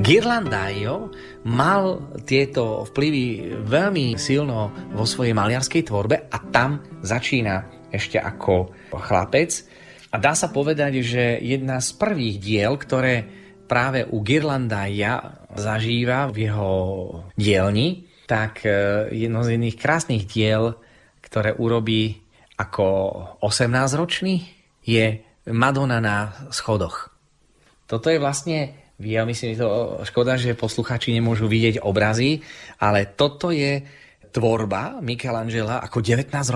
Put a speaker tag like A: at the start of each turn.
A: Ghirlandaio mal tieto vplyvy veľmi silno vo svojej maliarskej tvorbe a tam začína ešte ako chlapec. A dá sa povedať, že jedna z prvých diel, ktoré práve u Ghirlandaia zažíva v jeho dielni, tak jedno z jedných krásnych diel, ktoré urobí ako 18-ročný, je Madonna na schodoch. Toto je vlastne, ja myslím, že to škoda, že poslucháči nemôžu vidieť obrazy, ale toto je tvorba Michelangela ako 19